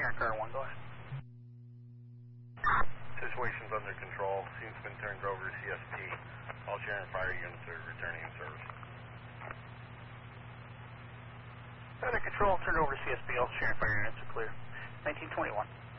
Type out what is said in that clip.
Sharon Carter 1, go ahead. Situation's under control. Scene's been turned over to CSP. All Sharon fire units are returning in service. Under control, turned over to CSP. All Sharon fire units are clear. 1921.